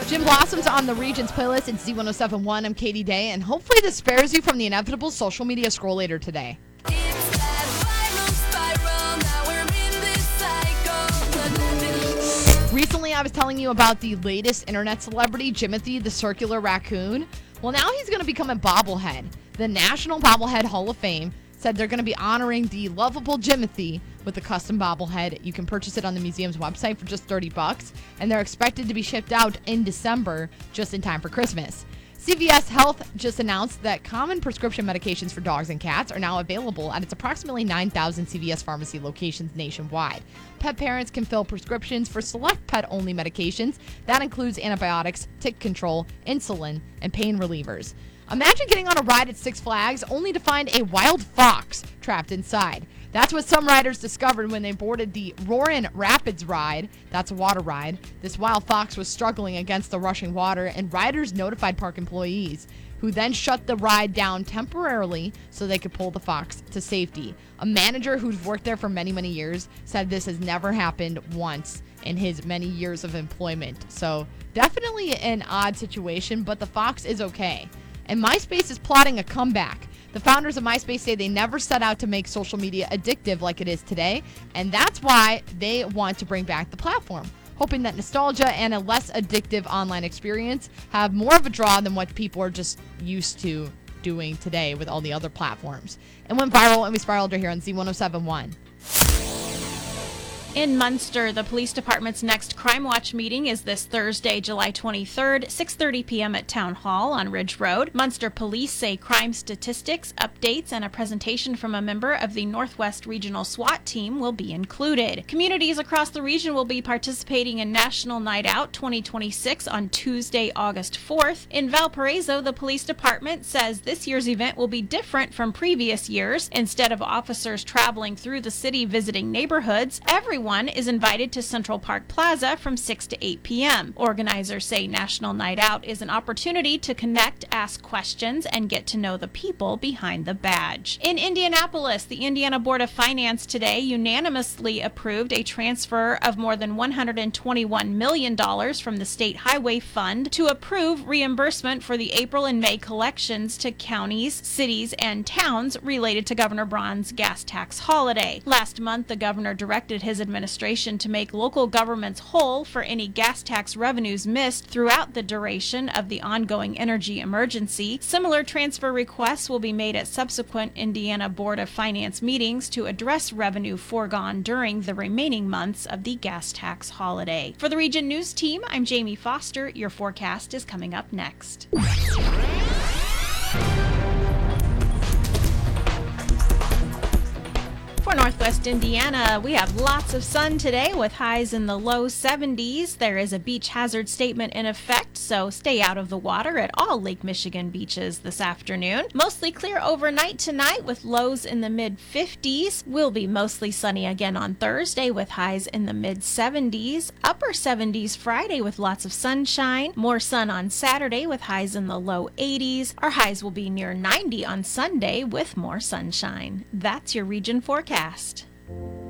Jim Blossom's on the Region's playlist. It's Z1071. I'm Katie Day, and hopefully this spares you from the inevitable social media scroll later today. Recently, I was telling you about the latest internet celebrity, Jimothy the Circular Raccoon. Well, now he's going to become a bobblehead. The National Bobblehead Hall of Fame said they're going to be honoring the lovable Jimothy with a custom bobblehead. You can purchase it on the museum's website for just $30, and they're expected to be shipped out in December, just in time for Christmas. CVS Health just announced that common prescription medications for dogs and cats are now available at its approximately 9,000 CVS pharmacy locations nationwide. Pet parents can fill prescriptions for select pet-only medications. That includes antibiotics, tick control, insulin, and pain relievers. Imagine getting on a ride at Six Flags only to find a wild fox trapped inside. That's what some riders discovered when they boarded the Roarin' Rapids ride. That's a water ride. This wild fox was struggling against the rushing water, and riders notified park employees, who then shut the ride down temporarily so they could pull the fox to safety. A manager who's worked there for many, many years said this has never happened once in his many years of employment. So definitely an odd situation, but the fox is okay. And MySpace is plotting a comeback. The founders of MySpace say they never set out to make social media addictive like it is today, and that's why they want to bring back the platform, hoping that nostalgia and a less addictive online experience have more of a draw than what people are just used to doing today with all the other platforms. It went viral, and we spiraled her here on Z1071. In Munster, the police department's next Crime Watch meeting is this Thursday, July 23rd, 6:30 p.m. at Town Hall on Ridge Road. Munster police say crime statistics, updates, and a presentation from a member of the Northwest Regional SWAT team will be included. Communities across the region will be participating in National Night Out 2026 on Tuesday, August 4th. In Valparaiso, the police department says this year's event will be different from previous years. Instead of officers traveling through the city visiting neighborhoods, everyone is invited to Central Park Plaza from 6 to 8 p.m. Organizers say National Night Out is an opportunity to connect, ask questions, and get to know the people behind the badge. In Indianapolis, the Indiana Board of Finance today unanimously approved a transfer of more than $121 million from the State Highway Fund to approve reimbursement for the April and May collections to counties, cities, and towns related to Governor Braun's gas tax holiday. Last month, the governor directed his administration to make local governments whole for any gas tax revenues missed throughout the duration of the ongoing energy emergency. Similar transfer requests will be made at subsequent Indiana Board of Finance meetings to address revenue foregone during the remaining months of the gas tax holiday. For the Region News Team, I'm Jamie Foster. Your forecast is coming up next. For Northwest Indiana, we have lots of sun today with highs in the low 70s. There is a beach hazard statement in effect, so stay out of the water at all Lake Michigan beaches this afternoon. Mostly clear overnight tonight with lows in the mid-50s. We'll be mostly sunny again on Thursday with highs in the mid-70s. Upper 70s Friday with lots of sunshine. More sun on Saturday with highs in the low 80s. Our highs will be near 90 on Sunday with more sunshine. That's your region forecast.